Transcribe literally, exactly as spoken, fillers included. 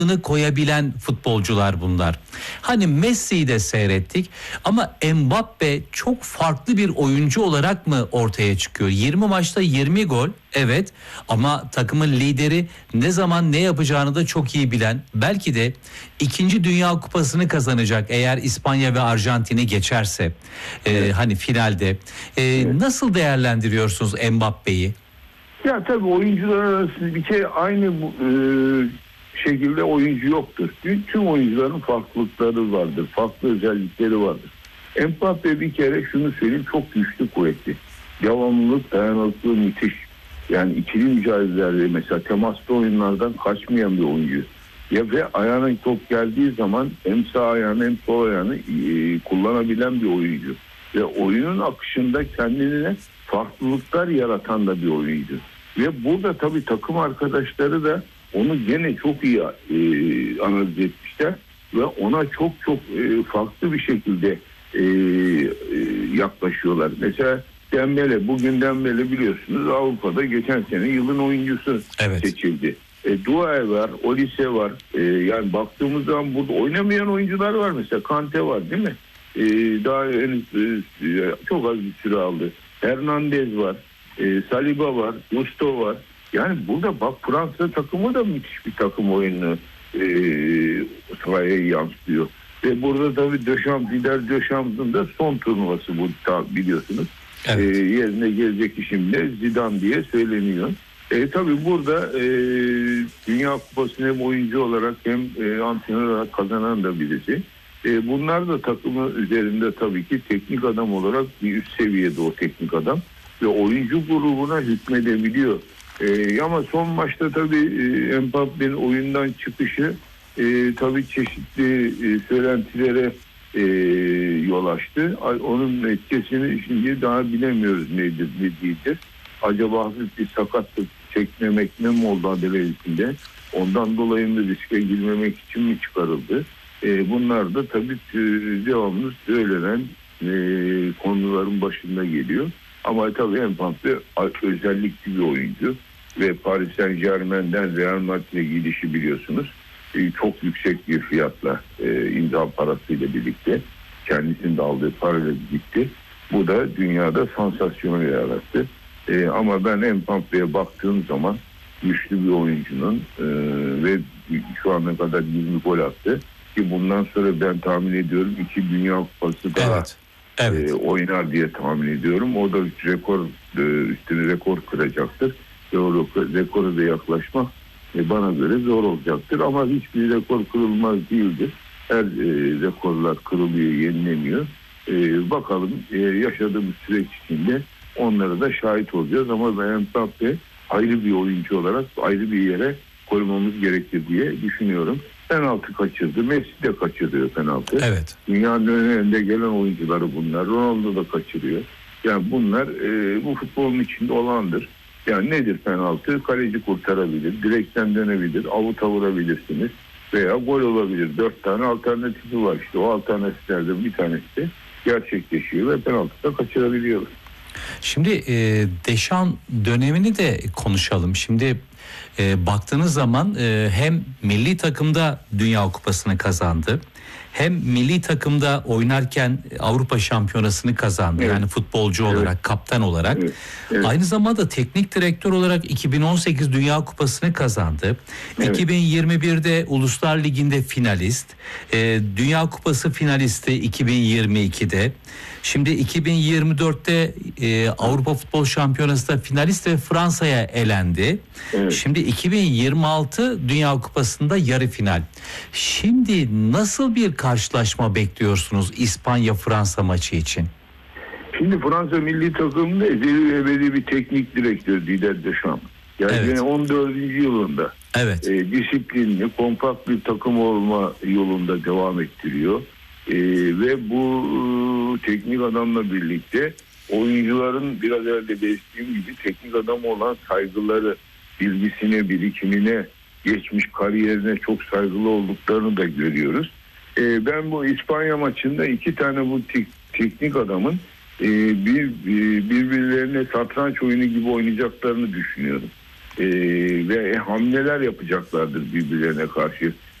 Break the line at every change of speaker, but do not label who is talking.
koyabilen futbolcular bunlar. Hani Messi'yi de seyrettik ama Mbappe çok farklı bir oyuncu olarak mı ortaya çıkıyor? yirmi maçta yirmi gol, evet, ama takımın lideri, ne zaman ne yapacağını da çok iyi bilen, belki de ikinci Dünya Kupası'nı kazanacak eğer İspanya ve Arjantin'i geçerse evet. e, hani finalde. E, evet. Nasıl değerlendiriyorsunuz Mbappe'yi?
Ya tabii oyuncular arasında bir kere aynı bu, e, şekilde oyuncu yoktur. Tüm oyuncuların farklılıkları vardır. Farklı özellikleri vardır. Mbappe bir kere şunu söyleyeyim, çok güçlü, kuvvetli. Devamlılık, dayanıklılığı müthiş. Yani ikili mücadelelerde mesela temaslı oyunlardan kaçmayan bir oyuncu. Ya ve ayağına top geldiği zaman hem sağ ayağını hem sol ayağını e, kullanabilen bir oyuncu. Ve oyunun akışında kendine farklılıklar yaratan da bir oyuncu. Ve burada tabii takım arkadaşları da onu gene çok iyi e, analiz etmişler ve ona çok çok e, farklı bir şekilde e, e, yaklaşıyorlar. Mesela Dembele, bugün Dembele biliyorsunuz Avrupa'da geçen sene yılın oyuncusu evet. seçildi. E, Doué var, Olise var. E, yani baktığımız zaman burada oynamayan oyuncular var. Mesela Kante var, değil mi? E, daha henüz e, çok az bir süre aldı. Hernandez var. E, Saliba var. Gusto var. Yani burada bak, Fransa takımı da müthiş bir takım oyunu e, sahaya yansıtıyor. Ve burada tabii Deschamps, Didier Deschamps'ın da son turnuvası bu, biliyorsunuz. Evet. E, yerine gelecek şimdi Zidane diye söyleniyor. E, tabii burada e, Dünya Kupası'nı hem oyuncu olarak hem e, antrenör olarak kazanan da birisi. E, bunlar da takımı üzerinde tabii ki teknik adam olarak bir üst seviyede o teknik adam. Ve oyuncu grubuna hükmedebiliyor. E, ama son maçta tabii e, Mbappe'nin oyundan çıkışı e, tabii çeşitli e, söylentilere e, yol açtı. Onun etkisini şimdi daha bilemiyoruz nedir ne değildir. Acaba hafif bir sakatlık çekmemek ne mi oldu adalesinde? Ondan dolayı mı riske girmemek için mi çıkarıldı? E, bunlar da tabii e, devamlı söylenen e, konuların başında geliyor. Ama tabii Mbappe özellikli bir oyuncu ve Paris Saint-Germain'den Real Madrid'e gidişi biliyorsunuz. E, çok yüksek bir fiyatla e, imza parasıyla birlikte kendisinin de aldığı parayla gitti. Bu da dünyada sansasyon yarattı. E, ama ben Mbappe'ye baktığım zaman güçlü bir oyuncunun e, ve şu ana kadar yirmi gol attı. Ki bundan sonra ben tahmin ediyorum iki Dünya Kupası daha evet. Evet. E, oynar diye tahmin ediyorum. O da rekor e, üstüne rekor kıracaktır. Ve o rekora da yaklaşmak e, bana göre zor olacaktır. Ama hiçbir rekor kırılmaz değildir. Her e, rekorlar kırılıyor, yenileniyor. E, bakalım e, yaşadığımız süreç içinde onlara da şahit olacağız. Ama ben Mbappe ayrı bir oyuncu olarak ayrı bir yere koymamız gerekir diye düşünüyorum. Penaltı kaçırdı. Messi de kaçırıyor penaltı. Evet. Dünyanın önünde gelen oyuncuları bunlar. Ronaldo da kaçırıyor. Yani bunlar e, bu futbolun içinde olandır. Yani nedir penaltı? Kaleci kurtarabilir, direkten dönebilir, avuta vurabilirsiniz veya gol olabilir. Dört tane alternatifi var işte. O alternatiflerden bir tanesi gerçekleşiyor ve penaltı da kaçırabiliyorlar.
Şimdi e, Deschamps dönemini de konuşalım. Şimdi e, baktığınız zaman e, hem milli takımda Dünya Kupası'nı kazandı, hem milli takımda oynarken Avrupa Şampiyonası'nı kazandı. Evet. Yani futbolcu evet. olarak, kaptan olarak. Evet. Evet. Aynı zamanda teknik direktör olarak iki bin on sekiz Dünya Kupası'nı kazandı. Evet. iki bin yirmi birde Uluslar Ligi'nde finalist. E, Dünya Kupası finalisti iki bin yirmi ikide. Şimdi iki bin yirmi dörtte e, Avrupa Futbol Şampiyonası'nda finalist ve Fransa'ya elendi. Evet. Şimdi iki bin yirmi altı Dünya Kupası'nda yarı final. Şimdi nasıl bir karşılaşma bekliyorsunuz İspanya-Fransa maçı için?
Şimdi Fransa milli takımında ezeli ve ebedi bir teknik direktör Didier Deschamps. Yani evet. on dördüncü yılında evet. e, disiplinli, kompakt bir takım olma yolunda devam ettiriyor. Ee, ve bu e, teknik adamla birlikte oyuncuların biraz evvel belirttiğim gibi teknik adam olan saygıları, bilgisine, birikimine, geçmiş kariyerine çok saygılı olduklarını da görüyoruz. Ee, ben bu İspanya maçında iki tane bu tek, teknik adamın e, bir, bir birbirlerine satranç oyunu gibi oynayacaklarını düşünüyorum. Ee, ve hamleler yapacaklardır birbirlerine karşı.